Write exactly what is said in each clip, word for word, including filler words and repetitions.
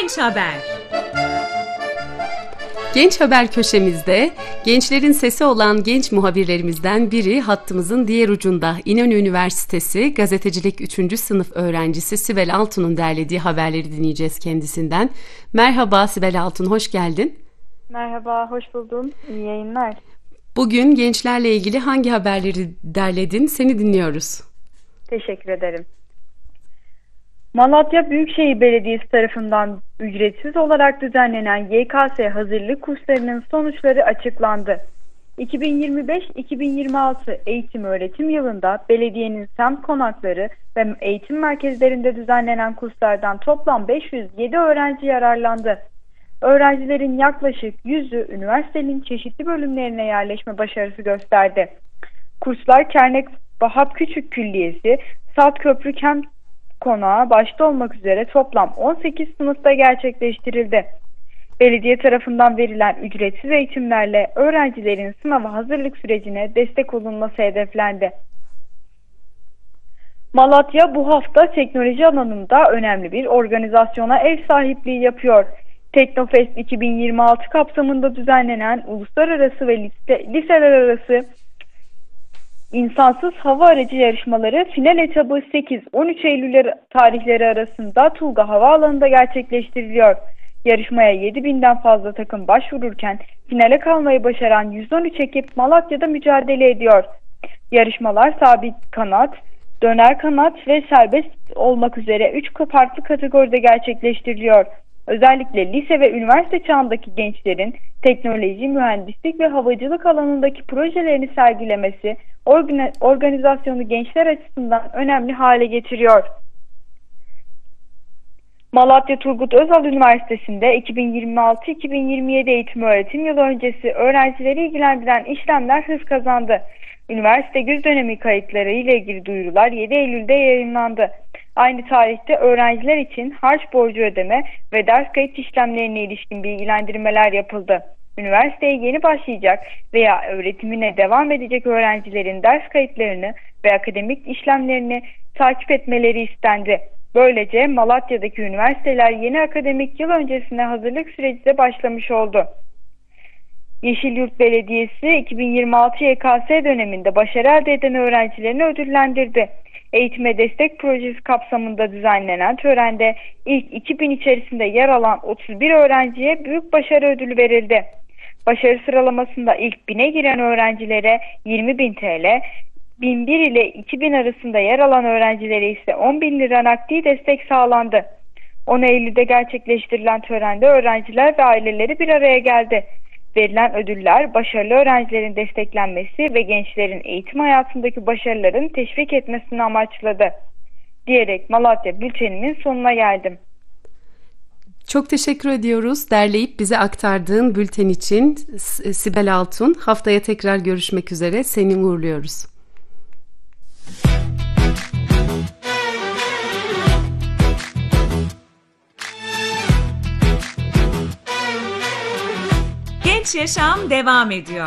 Genç Haber. Genç Haber köşemizde gençlerin sesi olan genç muhabirlerimizden biri hattımızın diğer ucunda. İnönü Üniversitesi Gazetecilik üçüncü sınıf öğrencisi Sibel Altun'un derlediği haberleri dinleyeceğiz kendisinden. Merhaba Sibel Altun, hoş geldin. Merhaba, hoş buldum. İyi yayınlar. Bugün gençlerle ilgili hangi haberleri derledin? Seni dinliyoruz. Teşekkür ederim. Malatya Büyükşehir Belediyesi tarafından ücretsiz olarak düzenlenen Y K S hazırlık kurslarının sonuçları açıklandı. iki bin yirmi beş iki bin yirmi altı eğitim öğretim yılında belediyenin semt konakları ve eğitim merkezlerinde düzenlenen kurslardan toplam beş yüz yedi öğrenci yararlandı. Öğrencilerin yaklaşık yüzü üniversitenin çeşitli bölümlerine yerleşme başarısı gösterdi. Kurslar Kernek Vahap Küçük Külliyesi, Saat Köprü Kent Konağı başta olmak üzere toplam on sekiz sınıfta gerçekleştirildi. Belediye tarafından verilen ücretsiz eğitimlerle öğrencilerin sınava hazırlık sürecine destek olunması hedeflendi. Malatya bu hafta teknoloji alanında önemli bir organizasyona ev sahipliği yapıyor. Teknofest iki bin yirmi altı kapsamında düzenlenen uluslararası ve lise, liseler arası insansız hava aracı yarışmaları final etabı sekiz on üç Eylül tarihleri arasında Tulga Havaalanı'nda gerçekleştiriliyor. Yarışmaya yedi binden fazla takım başvururken finale kalmayı başaran yüz on üç ekip Malatya'da mücadele ediyor. Yarışmalar sabit kanat, döner kanat ve serbest olmak üzere üç farklı kategoride gerçekleştiriliyor. Özellikle lise ve üniversite çağındaki gençlerin teknoloji, mühendislik ve havacılık alanındaki projelerini sergilemesi organizasyonu gençler açısından önemli hale getiriyor. Malatya Turgut Özal Üniversitesi'nde iki bin yirmi altı iki bin yirmi yedi eğitim öğretim yılı öncesi öğrencileri ilgilendiren işlemler hız kazandı. Üniversite güz dönemi kayıtları ile ilgili duyurular yedi Eylül'de yayınlandı. Aynı tarihte öğrenciler için harç borcu ödeme ve ders kayıt işlemlerine ilişkin bilgilendirmeler yapıldı. Üniversiteye yeni başlayacak veya öğretimine devam edecek öğrencilerin ders kayıtlarını ve akademik işlemlerini takip etmeleri istendi. Böylece Malatya'daki üniversiteler yeni akademik yıl öncesine hazırlık süreci de başlamış oldu. Yeşilyurt Belediyesi iki bin yirmi altı Y K S döneminde başarı elde eden öğrencilerini ödüllendirdi. Eğitime destek projesi kapsamında düzenlenen törende ilk iki bin içerisinde yer alan otuz bir öğrenciye büyük başarı ödülü verildi. Başarı sıralamasında ilk bine giren öğrencilere yirmi bin T L, bin bir ile iki bin arasında yer alan öğrencilere ise on bin lira nakdi destek sağlandı. on Eylül'de gerçekleştirilen törende öğrenciler ve aileleri bir araya geldi. Verilen ödüller başarılı öğrencilerin desteklenmesi ve gençlerin eğitim hayatındaki başarıların teşvik etmesini amaçladı. Diyerek Malatya bültenimin sonuna geldim. Çok teşekkür ediyoruz derleyip bize aktardığın bülten için Sibel Altun. Haftaya tekrar görüşmek üzere. Seni uğurluyoruz. Genç Yaşam devam ediyor.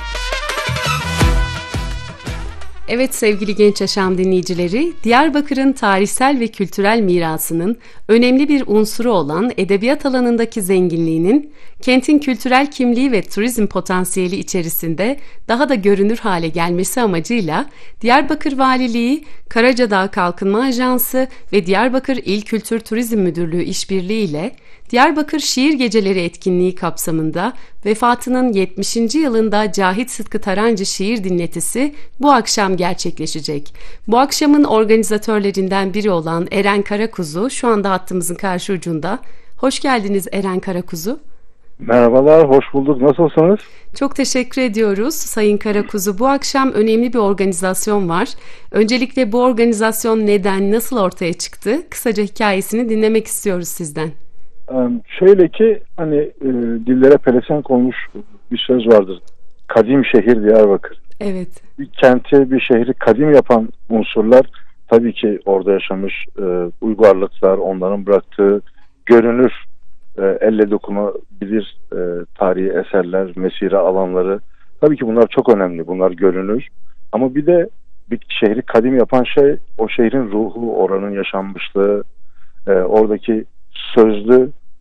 Evet sevgili Genç Yaşam dinleyicileri, Diyarbakır'ın tarihsel ve kültürel mirasının önemli bir unsuru olan edebiyat alanındaki zenginliğinin, kentin kültürel kimliği ve turizm potansiyeli içerisinde daha da görünür hale gelmesi amacıyla Diyarbakır Valiliği, Karacadağ Kalkınma Ajansı ve Diyarbakır İl Kültür Turizm Müdürlüğü işbirliği ile Diyarbakır Şiir Geceleri etkinliği kapsamında vefatının yetmişinci yılında Cahit Sıtkı Tarancı şiir dinletisi bu akşam gerçekleşecek. Bu akşamın organizatörlerinden biri olan Eren Karakuzu şu anda hattımızın karşı ucunda. Hoş geldiniz Eren Karakuzu. Merhabalar, hoş bulduk. Nasılsınız? Çok teşekkür ediyoruz Sayın Karakuzu. Bu akşam önemli bir organizasyon var. Öncelikle bu organizasyon neden, nasıl ortaya çıktı? Kısaca hikayesini dinlemek istiyoruz sizden. Şöyle ki hani e, dillere pelesenk olmuş bir söz vardır. Kadim şehir Diyarbakır. Evet. Bir kenti, bir şehri kadim yapan unsurlar tabii ki orada yaşamış e, uygarlıklar, onların bıraktığı görünür, e, elle dokunabilir e, tarihi eserler, mesire alanları. Tabii ki bunlar çok önemli. Bunlar görünür. Ama bir de bir şehri kadim yapan şey o şehrin ruhu, oranın yaşanmışlığı, e, oradaki sözlü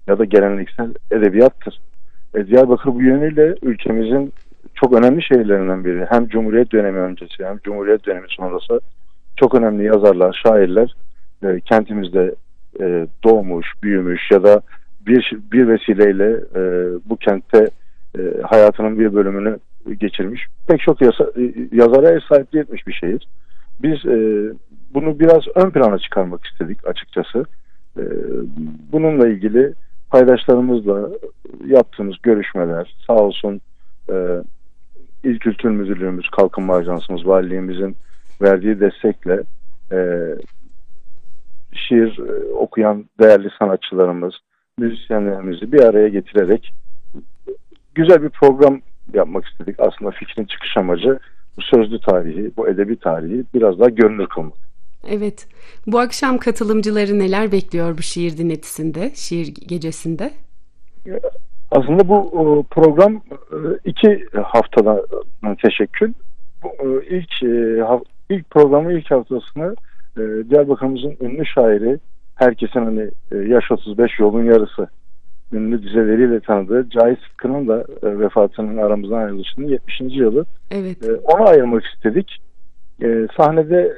ya da geleneksel edebiyattır. E, Diyarbakır bu yönüyle ülkemizin çok önemli şehirlerinden biri. Hem Cumhuriyet dönemi öncesi hem Cumhuriyet dönemi sonrası çok önemli yazarlar, şairler e, kentimizde e, doğmuş, büyümüş ya da bir bir vesileyle e, bu kentte e, hayatının bir bölümünü geçirmiş. Pek çok yasa, yazara ev sahipliği etmiş bir şehir. Biz e, bunu biraz ön plana çıkarmak istedik açıkçası. E, bununla ilgili paydaşlarımızla yaptığımız görüşmeler, sağ olsun e, İl Kültür Müdürlüğümüz, Kalkınma Ajansımız, Valiliğimizin verdiği destekle e, şiir e, okuyan değerli sanatçılarımız, müzisyenlerimizi bir araya getirerek güzel bir program yapmak istedik. Aslında fikrin çıkış amacı bu sözlü tarihi, bu edebi tarihi biraz daha görünür kılmak. Evet. Bu akşam katılımcıları neler bekliyor bu şiir dinletisinde, şiir gecesinde? Aslında bu program iki haftadan teşekkül. İlk ilk programın ilk haftasını Diyarbakır'ımızın ünlü şairi, herkesin hani yaş otuz beş yolun yarısı ünlü dizeleriyle tanıdığı Cahit Sıtkı'nın da vefatının, aramızdan ayrılışının yetmişinci yılı. Evet. Ona ayırmak istedik. Sahnede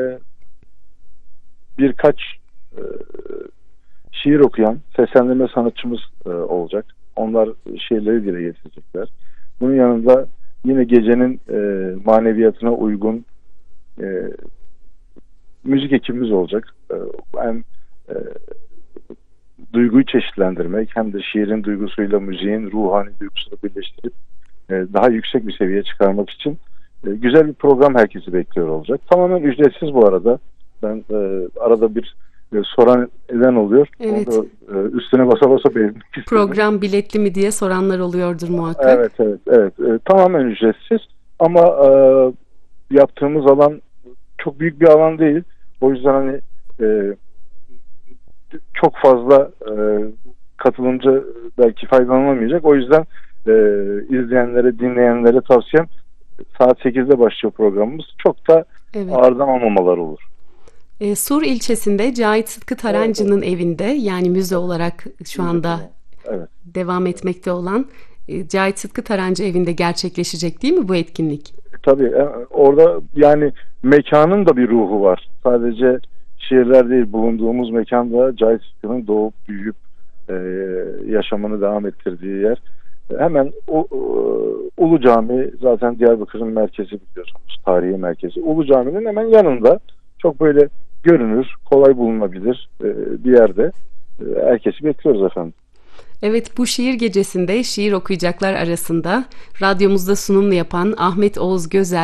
birkaç şiir okuyan seslendirme sanatçımız olacak. Onlar şiirleri dile getirecekler. Bunun yanında yine gecenin maneviyatına uygun müzik ekibimiz olacak. Hem duyguyu çeşitlendirmek hem de şiirin duygusuyla müziğin ruhani duygusunu birleştirip daha yüksek bir seviyeye çıkarmak için güzel bir program herkesi bekliyor olacak. Tamamen ücretsiz bu arada. Ben e, arada bir e, soran eden oluyor. Evet. Onu da, e, üstüne basa basa belirtmek istedim. Program biletli mi diye soranlar oluyordur muhakkak. Evet, evet, evet. E, tamamen ücretsiz ama e, yaptığımız alan çok büyük bir alan değil. O yüzden hani e, çok fazla e, katılımcı belki faydalanamayacak. O yüzden e, izleyenlere, dinleyenlere tavsiyem saat sekizde başlıyor programımız. Çok da evet, ağırdan almamalar olur. E, Sur ilçesinde Cahit Sıtkı Tarancı'nın evet, evinde, yani müze olarak şu anda evet, devam etmekte olan e, Cahit Sıtkı Tarancı evinde gerçekleşecek değil mi bu etkinlik? Tabii e, orada yani mekanın da bir ruhu var. Sadece şiirler değil, bulunduğumuz mekanda Cahit Sıtkı'nın doğup büyüyüp e, yaşamını devam ettirdiği yer. Hemen o, o, Ulu Cami zaten Diyarbakır'ın merkezi, biliyorsunuz, tarihi merkezi. Ulu Cami'nin hemen yanında çok böyle görünür, kolay bulunabilir e, bir yerde. E, herkesi bekliyoruz efendim. Evet, bu şiir gecesinde şiir okuyacaklar arasında radyomuzda sunumlu yapan Ahmet Oğuz Gözel,